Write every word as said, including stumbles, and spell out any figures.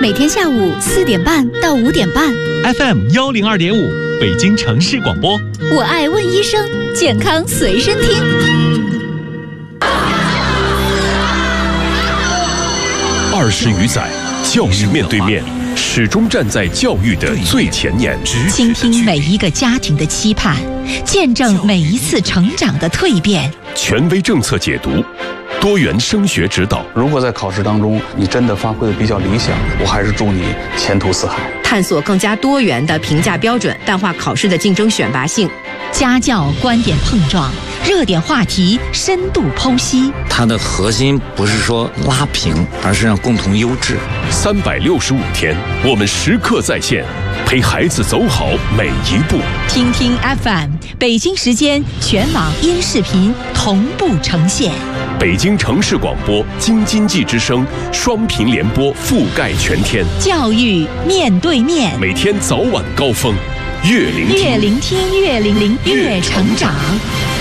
每天下午四点半到五点半 ，F M 幺零二点五，北京城市广播。 我爱问医生，健康随身听。 二十余载，教育面对面，始终站在教育的最前沿， 倾听每一个家庭的期盼，见证每一次成长的蜕变。 权威政策解读，多元升学指导。 如果在考试当中你真的发挥的比较理想，我还是祝你前途似海。 探索更加多元的评价标准，淡化考试的竞争选拔性。 家教观点碰撞，热点话题深度剖析。 它的核心不是说拉平，而是让共同优质。 三百六十五天，我们时刻在线，陪孩子走好每一步。 听听 F M， 北京时间全网音视频同步呈现。 北京城市广播、京津冀之声双频联播覆盖全天。 教育面对面， 每天早晚高峰，越聆听越聆听越聆听越成长。